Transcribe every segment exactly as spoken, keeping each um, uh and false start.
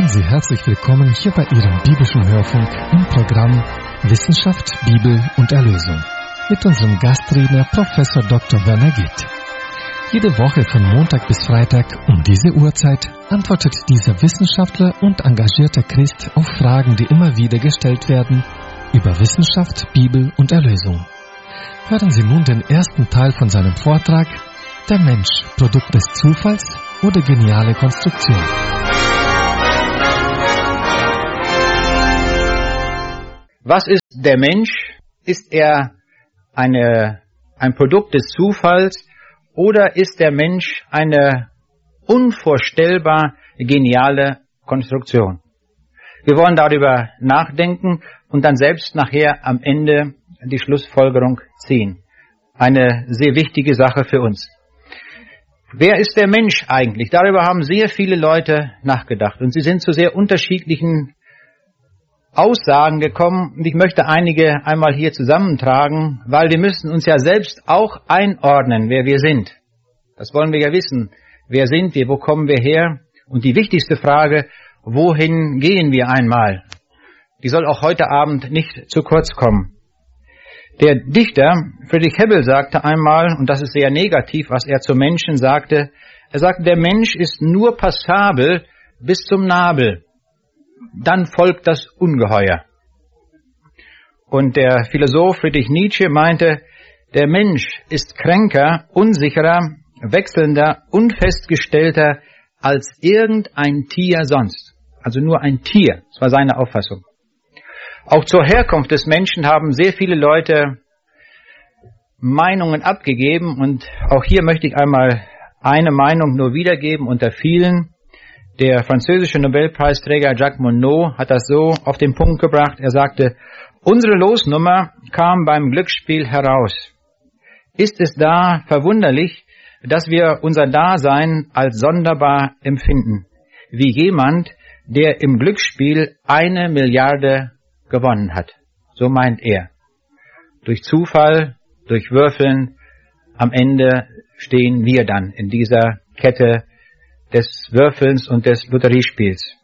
Seien Sie herzlich willkommen hier bei Ihrem biblischen Hörfunk im Programm Wissenschaft, Bibel und Erlösung mit unserem Gastredner Professor Doktor Werner Gitt. Jede Woche von Montag bis Freitag um diese Uhrzeit antwortet dieser Wissenschaftler und engagierter Christ auf Fragen, die immer wieder gestellt werden über Wissenschaft, Bibel und Erlösung. Hören Sie nun den ersten Teil von seinem Vortrag: Der Mensch, Produkt des Zufalls oder geniale Konstruktion? Was ist der Mensch? Ist er eine, ein Produkt des Zufalls oder ist der Mensch eine unvorstellbar geniale Konstruktion? Wir wollen darüber nachdenken und dann selbst nachher am Ende die Schlussfolgerung ziehen. Eine sehr wichtige Sache für uns. Wer ist der Mensch eigentlich? Darüber haben sehr viele Leute nachgedacht und sie sind zu sehr unterschiedlichen Aussagen gekommen. Und ich möchte einige einmal hier zusammentragen, weil wir müssen uns ja selbst auch einordnen, wer wir sind. Das wollen wir ja wissen. Wer sind wir? Wo kommen wir her? Und die wichtigste Frage: Wohin gehen wir einmal? Die soll auch heute Abend nicht zu kurz kommen. Der Dichter Friedrich Hebbel sagte einmal, und das ist sehr negativ, was er zum Menschen sagte, er sagte, der Mensch ist nur passabel bis zum Nabel. Dann folgt das Ungeheuer. Und der Philosoph Friedrich Nietzsche meinte, der Mensch ist kränker, unsicherer, wechselnder, unfestgestellter als irgendein Tier sonst. Also nur ein Tier, das war seine Auffassung. Auch zur Herkunft des Menschen haben sehr viele Leute Meinungen abgegeben und auch hier möchte ich einmal eine Meinung nur wiedergeben unter vielen. Der französische Nobelpreisträger Jacques Monod hat das so auf den Punkt gebracht. Er sagte, unsere Losnummer kam beim Glücksspiel heraus. Ist es da verwunderlich, dass wir unser Dasein als sonderbar empfinden, wie jemand, der im Glücksspiel eine Milliarde gewonnen hat. So meint er. Durch Zufall, durch Würfeln, am Ende stehen wir dann in dieser Kette des Würfelns und des Lotteriespiels.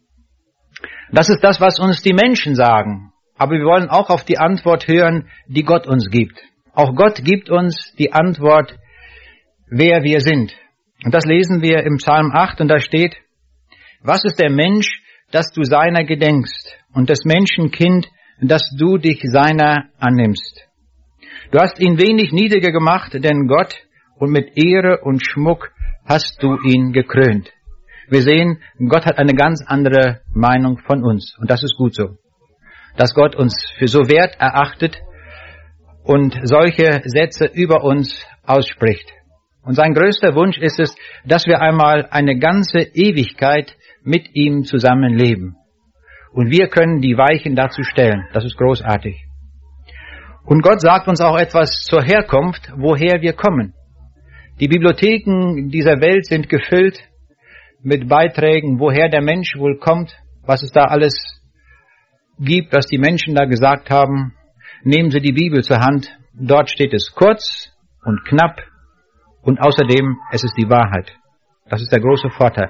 Das ist das, was uns die Menschen sagen. Aber wir wollen auch auf die Antwort hören, die Gott uns gibt. Auch Gott gibt uns die Antwort, wer wir sind. Und das lesen wir im Psalm acht und da steht, was ist der Mensch, dass du seiner gedenkst, und des Menschenkind, dass du dich seiner annimmst. Du hast ihn wenig niedriger gemacht, denn Gott, und mit Ehre und Schmuck hast du ihn gekrönt. Wir sehen, Gott hat eine ganz andere Meinung von uns, und das ist gut so. Dass Gott uns für so wert erachtet und solche Sätze über uns ausspricht. Und sein größter Wunsch ist es, dass wir einmal eine ganze Ewigkeit mit ihm zusammenleben. Und wir können die Weichen dazu stellen. Das ist großartig. Und Gott sagt uns auch etwas zur Herkunft, woher wir kommen. Die Bibliotheken dieser Welt sind gefüllt mit Beiträgen, woher der Mensch wohl kommt, was es da alles gibt, was die Menschen da gesagt haben. Nehmen Sie die Bibel zur Hand. Dort steht es kurz und knapp und außerdem, es ist die Wahrheit. Das ist der große Vorteil.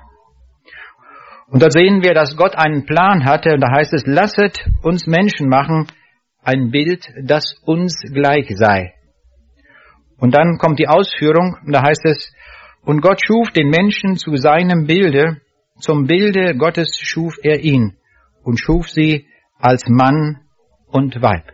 Und da sehen wir, dass Gott einen Plan hatte, und da heißt es, lasset uns Menschen machen, ein Bild, das uns gleich sei. Und dann kommt die Ausführung, und da heißt es, und Gott schuf den Menschen zu seinem Bilde, zum Bilde Gottes schuf er ihn, und schuf sie als Mann und Weib.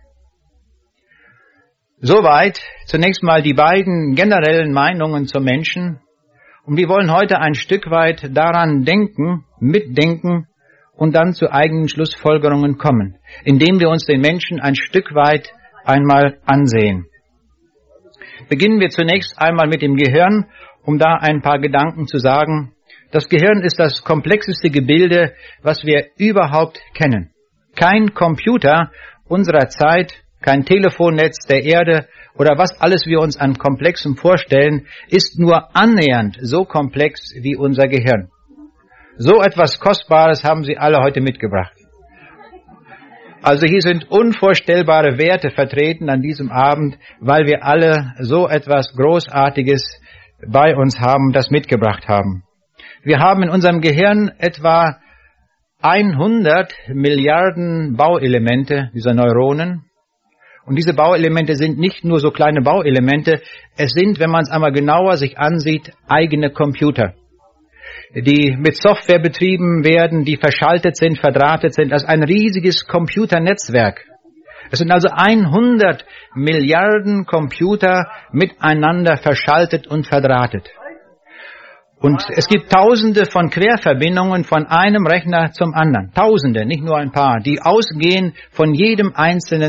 Soweit zunächst mal die beiden generellen Meinungen zum Menschen. Und wir wollen heute ein Stück weit daran denken, mitdenken und dann zu eigenen Schlussfolgerungen kommen, indem wir uns den Menschen ein Stück weit einmal ansehen. Beginnen wir zunächst einmal mit dem Gehirn, um da ein paar Gedanken zu sagen. Das Gehirn ist das komplexeste Gebilde, was wir überhaupt kennen. Kein Computer unserer Zeit, kein Telefonnetz der Erde oder was alles wir uns an Komplexem vorstellen, ist nur annähernd so komplex wie unser Gehirn. So etwas Kostbares haben Sie alle heute mitgebracht. Also hier sind unvorstellbare Werte vertreten an diesem Abend, weil wir alle so etwas Großartiges bei uns haben, das mitgebracht haben. Wir haben in unserem Gehirn etwa hundert Milliarden Bauelemente dieser Neuronen. Und diese Bauelemente sind nicht nur so kleine Bauelemente, es sind, wenn man es einmal genauer sich ansieht, eigene Computer, die mit Software betrieben werden, die verschaltet sind, verdrahtet sind, als ein riesiges Computernetzwerk. Es sind also hundert Milliarden Computer miteinander verschaltet und verdrahtet. Und es gibt Tausende von Querverbindungen von einem Rechner zum anderen. Tausende, nicht nur ein paar, die ausgehen von jedem einzelnen